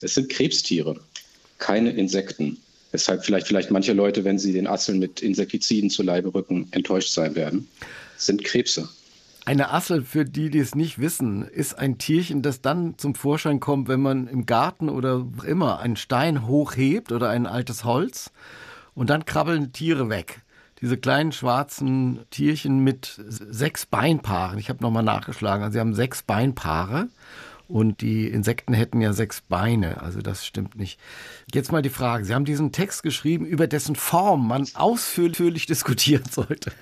Es sind Krebstiere, keine Insekten. Weshalb vielleicht manche Leute, wenn sie den Asseln mit Insektiziden zu Leibe rücken, enttäuscht sein werden. Es sind Krebse. Eine Assel, für die es nicht wissen, ist ein Tierchen, das dann zum Vorschein kommt, wenn man im Garten oder wo immer einen Stein hochhebt oder ein altes Holz und dann krabbeln Tiere weg. Diese kleinen schwarzen Tierchen mit 6 Beinpaaren. Ich habe nochmal nachgeschlagen. Also sie haben 6 Beinpaare und die Insekten hätten ja 6 Beine. Also das stimmt nicht. Jetzt mal die Frage. Sie haben diesen Text geschrieben, über dessen Form man ausführlich diskutieren sollte.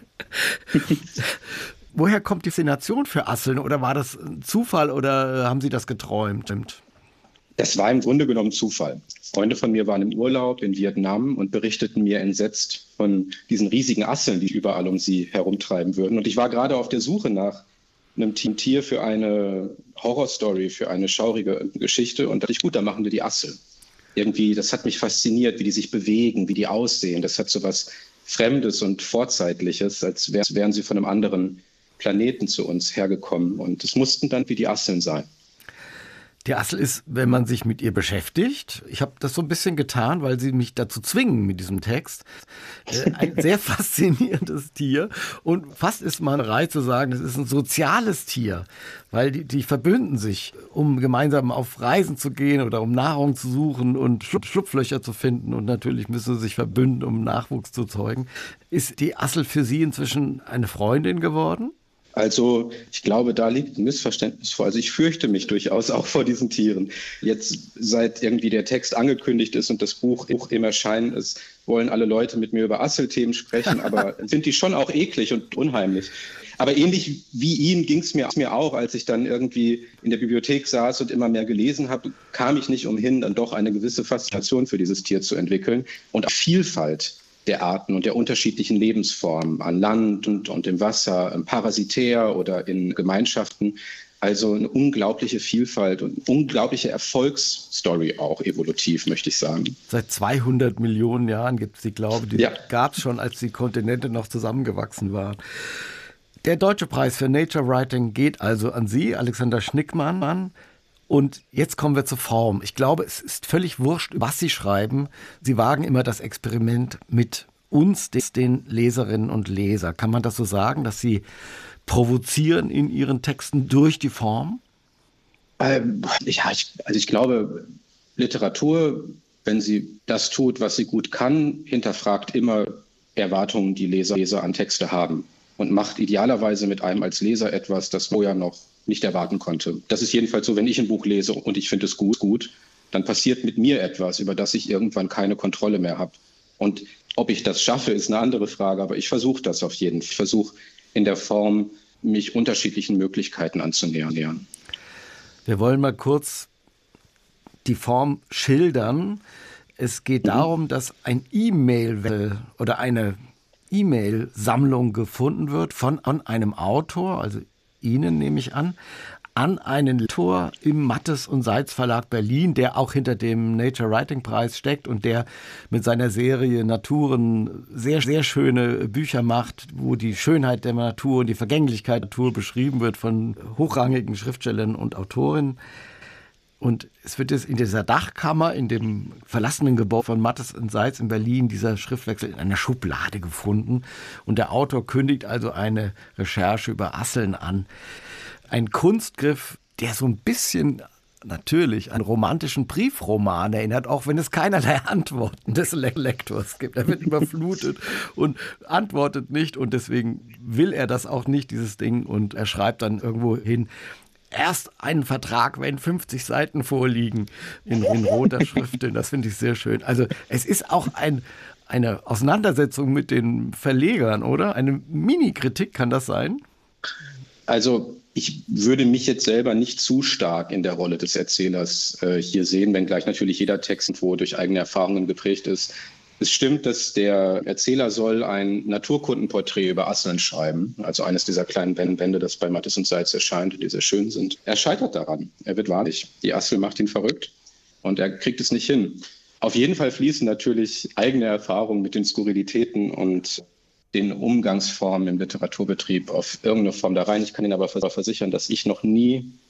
Woher kommt die Faszination für Asseln? Oder war das ein Zufall oder haben Sie das geträumt? Das war im Grunde genommen Zufall. Freunde von mir waren im Urlaub in Vietnam und berichteten mir entsetzt von diesen riesigen Asseln, die überall um sie herumtreiben würden. Und ich war gerade auf der Suche nach einem Tier für eine Horrorstory, für eine schaurige Geschichte. Und da dachte ich, gut, da machen wir die Assel. Irgendwie, das hat mich fasziniert, wie die sich bewegen, wie die aussehen. Das hat so was Fremdes und Vorzeitliches, als wären sie von einem anderen Planeten zu uns hergekommen. Und es mussten dann wie die Asseln sein. Die Assel ist, wenn man sich mit ihr beschäftigt, ich habe das so ein bisschen getan, weil sie mich dazu zwingen mit diesem Text, ein sehr faszinierendes Tier und fast ist man bereit zu sagen, es ist ein soziales Tier, weil die verbünden sich, um gemeinsam auf Reisen zu gehen oder um Nahrung zu suchen und Schlupflöcher zu finden und natürlich müssen sie sich verbünden, um Nachwuchs zu zeugen. Ist die Assel für Sie inzwischen eine Freundin geworden? Also ich glaube, da liegt ein Missverständnis vor. Also ich fürchte mich durchaus auch vor diesen Tieren. Jetzt, seit irgendwie der Text angekündigt ist und das Buch im Erscheinen ist, wollen alle Leute mit mir über Asselthemen sprechen, aber sind die schon auch eklig und unheimlich. Aber ähnlich wie Ihnen ging es mir auch, als ich dann irgendwie in der Bibliothek saß und immer mehr gelesen habe, kam ich nicht umhin, dann doch eine gewisse Faszination für dieses Tier zu entwickeln und auch Vielfalt der Arten und der unterschiedlichen Lebensformen an Land und im Wasser, parasitär oder in Gemeinschaften. Also eine unglaubliche Vielfalt und unglaubliche Erfolgsstory auch evolutiv, möchte ich sagen. Seit 200 Millionen Jahren gibt es die, glaube ich, die gab es schon, als die Kontinente noch zusammengewachsen waren. Der Deutsche Preis für Nature Writing geht also an Sie, Alexander Schnickmann. Und jetzt kommen wir zur Form. Ich glaube, es ist völlig wurscht, was Sie schreiben. Sie wagen immer das Experiment mit uns, den Leserinnen und Leser. Kann man das so sagen, dass Sie provozieren in Ihren Texten durch die Form? Ich glaube, Literatur, wenn sie das tut, was sie gut kann, hinterfragt immer Erwartungen, die Leser an Texte haben und macht idealerweise mit einem als Leser etwas, das vorher noch nicht erwarten konnte. Das ist jedenfalls so, wenn ich ein Buch lese und ich finde es gut, dann passiert mit mir etwas, über das ich irgendwann keine Kontrolle mehr habe. Und ob ich das schaffe, ist eine andere Frage, aber ich versuche das auf jeden Fall. Ich versuche in der Form, mich unterschiedlichen Möglichkeiten anzunähern. Wir wollen mal kurz die Form schildern. Es geht darum, dass ein E-Mail oder eine E-Mail-Sammlung gefunden wird von einem Autor, also Ihnen nehme ich an einen Autor im Mattes und Seitz Verlag Berlin, der auch hinter dem Nature Writing Preis steckt und der mit seiner Serie Naturen sehr, sehr schöne Bücher macht, wo die Schönheit der Natur und die Vergänglichkeit der Natur beschrieben wird von hochrangigen Schriftstellern und Autorinnen. Und es wird jetzt in dieser Dachkammer, in dem verlassenen Gebäude von Mattes und Seitz in Berlin, dieser Schriftwechsel in einer Schublade gefunden. Und der Autor kündigt also eine Recherche über Asseln an. Ein Kunstgriff, der so ein bisschen natürlich an romantischen Briefroman erinnert, auch wenn es keinerlei Antworten des Lektors gibt. Er wird überflutet und antwortet nicht. Und deswegen will er das auch nicht, dieses Ding. Und er schreibt dann irgendwo hin, erst einen Vertrag, wenn 50 Seiten vorliegen, in roter Schrift. Das finde ich sehr schön. Also es ist auch eine Auseinandersetzung mit den Verlegern, oder? Eine Mini-Kritik kann das sein? Also ich würde mich jetzt selber nicht zu stark in der Rolle des Erzählers hier sehen, wenngleich natürlich jeder Text, wo durch eigene Erfahrungen geprägt ist. Es stimmt, dass der Erzähler soll ein Naturkundenporträt über Asseln schreiben, also eines dieser kleinen Bände, das bei Mattes und Seitz erscheint, die sehr schön sind. Er scheitert daran, er wird wahnsinnig. Die Assel macht ihn verrückt und er kriegt es nicht hin. Auf jeden Fall fließen natürlich eigene Erfahrungen mit den Skurrilitäten und den Umgangsformen im Literaturbetrieb auf irgendeine Form da rein. Ich kann Ihnen aber versichern, dass ich noch nie